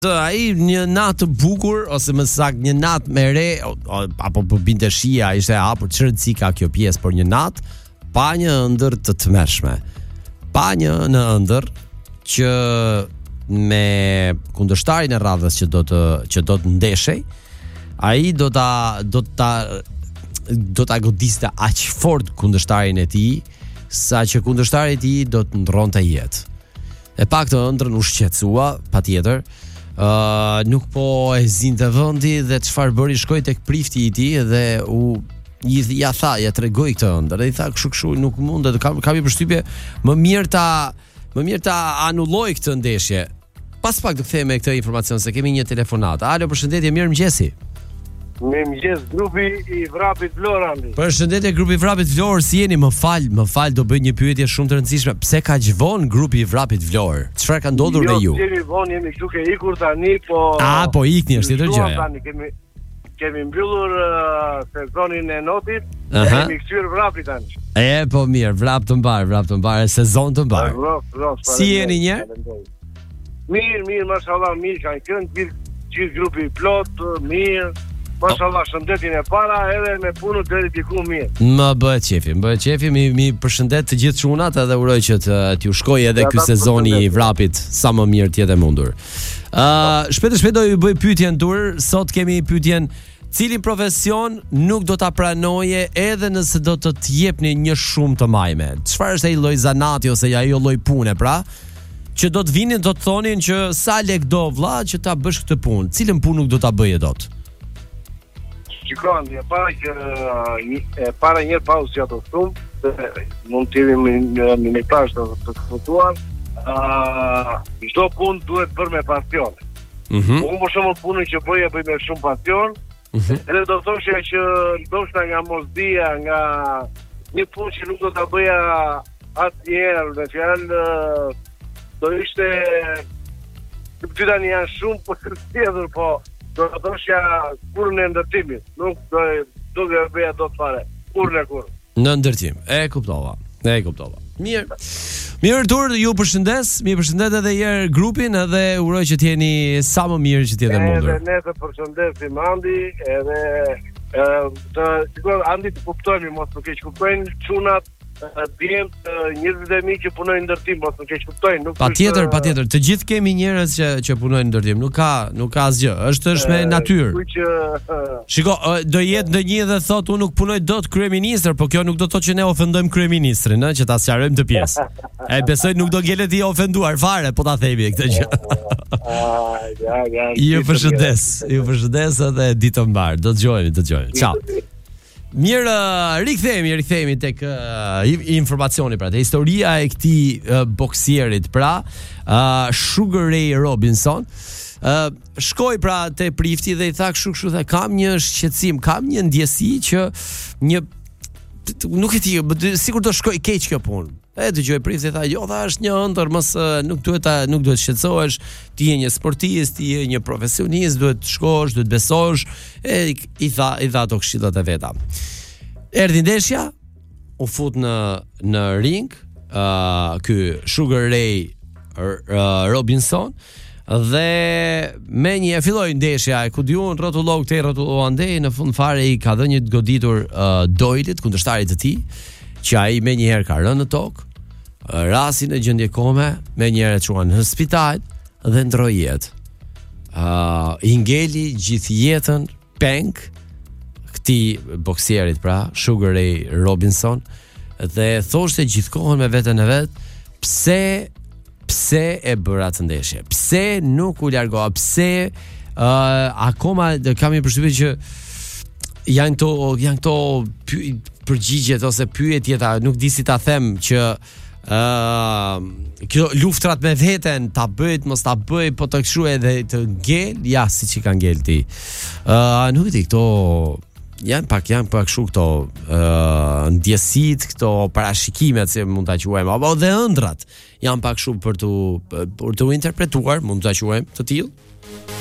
ai një natë të bukur ose më saktë një natë me re apo po binte shija, ishte hapur çrëndsi ka kjo pjesë, por një natë pa një ëndër të tmerrshme. Pa një në ëndër që me kundërshtarin e radhës që do të ndeshej, ai do ta godiste aq fort kundërshtarin e tij, sa që kundërshtari i tij do të ndronte jetë. E pak të ëndrën u shqetësua, patjetër. Nuk po e zinte vendi dhe çfarë bëri, shkoi tek prifti i tij dhe ja tregoi këtë ëndër. Dhe i tha kështu nuk mundet, kam i përshtypje, më mirë ta anulloj këtë ndeshje. Pas pak do kthehemi me këtë informacion se kemi një telefonat. Alo, përshëndetje, mirëmëngjesi. Mirëmëngjes, grupi i Vrapit Vlorë. Përshëndetje grupi i Vrapit Vlorë, si jeni? Më fal, do bëj një pyetje shumë të rëndësishme. Pse ka vonë grupi i Vrapit Vlorë? Çfarë ka ndodhur me ju? Jo, jemi vonë, jemi duke ikur tani, po po ikni, është tjetër gjë. Kemi mbyllur sezonin e notit, kemi kthyer Vrapit tani. Po mirë, vrap të mbar, sezon të mbar. Si jeni një? Mirë, mashallah, mirë kanë qenë gjithë grupi i plot, mirë. Mashallah, shëndetin e para edhe me punën deri diku mirë. Më bëhet qefi, mi përshëndet të gjithë çunat edhe uroj që t'ju shkojë edhe ky sezoni i Vrapit sa më mirë të jetë mundur. Shpejt do ju bëj pyetjen dur. Sot kemi pyetjen: cilin profesion nuk do ta pranoje edhe nëse do të t'jepni një shumë të majme? Çfarë është ai lloj zanati ose ajo lloj pune, pra, që do të vinin do të thonin që sa lek do vlla që ta bësh këtë punë? Cilën punë nuk do ta bëje dot? Shikon, para një pauzë që ato shumë, mund të jemi një minutash të diskutuar, çdo punë duhet bërë me pasion. Unë për shembull punën që bëj me shumë pasion, edhe do thoshja që ndoshta nga mosdia, nga një punë që nuk do ta bëja asnjëherë, me fjalë do ishte ty tani janë shumë për të thjedhur, po do të thoshja kurrën e ndërtimit, nuk do të bëja dot fare. Kurrë. Në ndërtim. E kuptova. Mirë tur, ju përshëndes edhe herë grupin edhe uroj që t'jeni sa më mirë që t'jeni mundur. Edhe ne të përshëndesim Andi, edhe Andi të kuptojmë, mos të keq kuptojnë çunat, djemt, njerëzit e mi që punojnë ndërtim, mos nuk e kuptojnë. Patjetër, të gjithë kemi njerëz që punojnë ndërtim, nuk ka asgjë, është me natyrë. Shiko, do jetë ndonjë dhe thotë unë nuk punoj dot kryeministër, po kjo nuk do të thotë që ne ofendojmë kryeministrin, që ta sqarojmë të pjesë. E besoj nuk do gjelet i ofenduar fare, po ta themi këtë gjë. Ju përshëndes edhe ditë të mbar. Do dëgjojmë. Ciao. Mirë, rikthehemi tek informacioni, pra, te historia e këtij boksierit, pra, Sugar Ray Robinson. Shkoi pra te prifti dhe i tha kështu, kam një shqetësim, kam një ndjesi që nuk e di, sikur do shkoj keq kjo punë. E dëgjoi prifti, tha, jo, është një ëndër, nuk duhet shqetësohesh, ti je një sportist, ti je një profesionist, duhet të shkosh, duhet besosh. I tha ato këshillat e veta. Erdhi ndeshja, u fut në ring, ky Sugar Ray Robinson, dhe me një filloi ndeshja, ku diun rrotullou këtej, rrotullou andej, në fund fare i ka dhënë një goditur Doylit, kundërshtarit të tij, që ai me njëherë ka rënë në tokë, rasi në gjendje kome, me njëherë e çuan në spital dhe ndroi jetë. I ngeli gjithë jetën peng këtij boksierit, pra, Sugar Ray Robinson, dhe thoshte gjithkohon me veten e vet, pse e bëra atë ndeshje? Pse nuk u largova? Pse akoma kam një përshtypje që janë këto përgjigjet ose pyetjet, nuk di si ta them, që kjo luftrat me veten, ta bëj, mos ta bëj, po të kështu edhe të ngel, ja, siç i ka ngel ti. Nuk e di, këto janë pak kështu këto ndjesit, këto parashikimet, si mund ta quajmë, apo dhe ëndrat janë pak kështu për të interpretuar, mund ta quajmë të tillë.